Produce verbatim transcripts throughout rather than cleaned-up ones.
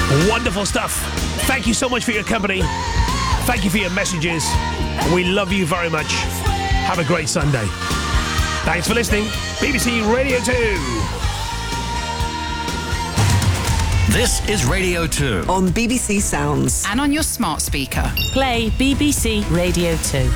Wonderful stuff. Thank you so much for your company. Thank you for your messages. We love you very much. Have a great Sunday. Thanks for listening. B B C Radio two. This is Radio two. On B B C Sounds. And on your smart speaker. Play B B C Radio two.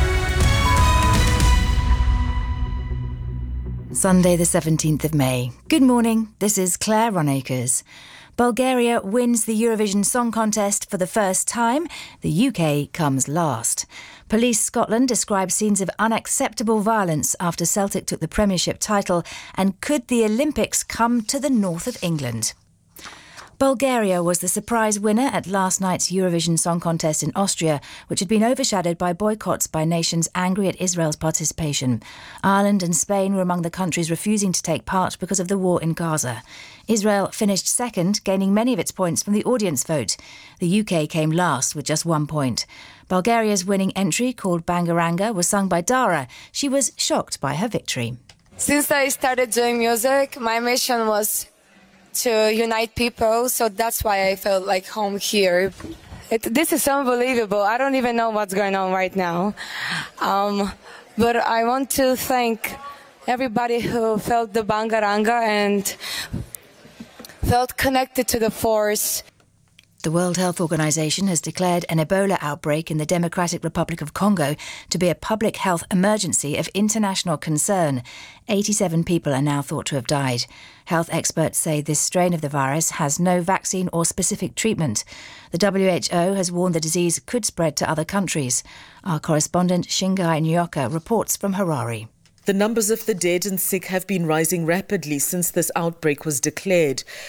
Sunday the seventeenth of May. Good morning, this is Claire Ronacres. Bulgaria wins the Eurovision Song Contest for the first time. The U K comes last. Police Scotland describes scenes of unacceptable violence after Celtic took the Premiership title. And could the Olympics come to the north of England? Bulgaria was the surprise winner at last night's Eurovision Song Contest in Austria, which had been overshadowed by boycotts by nations angry at Israel's participation. Ireland and Spain were among the countries refusing to take part because of the war in Gaza. Israel finished second, gaining many of its points from the audience vote. The U K came last with just one point. Bulgaria's winning entry, called Bangaranga, was sung by Dara. She was shocked by her victory. Since I started doing music, my mission was to unite people, so that's why I felt like home here. It, this is unbelievable. I don't even know what's going on right now. Um, but I want to thank everybody who felt the Bangaranga and felt connected to the force. The World Health Organization has declared an Ebola outbreak in the Democratic Republic of Congo to be a public health emergency of international concern. eighty-seven people are now thought to have died. Health experts say this strain of the virus has no vaccine or specific treatment. The W H O has warned the disease could spread to other countries. Our correspondent Shingai Nyoka reports from Harare. The numbers of the dead and sick have been rising rapidly since this outbreak was declared.